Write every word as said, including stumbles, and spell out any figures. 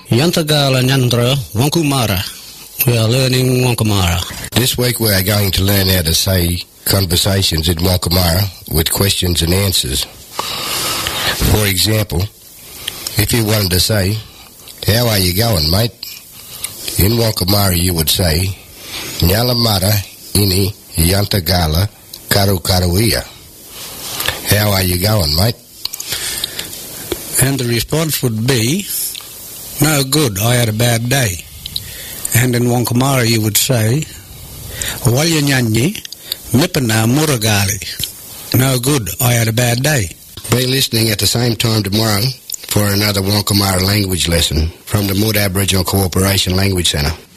Yantagala Nyandra Wankumara. We are learning Wankumara. This week we are going to learn how to say conversations in Wankumara with questions and answers. For example, if you wanted to say, "How are you going, mate?" in Wankumara you would say, "Nyalamara ini Yantagala Karukaruia." How are you going, mate? And the response would be, "No good, I had a bad day." And in Wankumara you would say, "Walyanyanyi Mipana Muragali." No good, I had a bad day. Be listening at the same time tomorrow for another Wankumara language lesson from the Mood Aboriginal Cooperation Language Centre.